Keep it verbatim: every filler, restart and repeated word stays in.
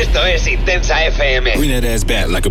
Esto es Intensa F M. Bring that ass back like a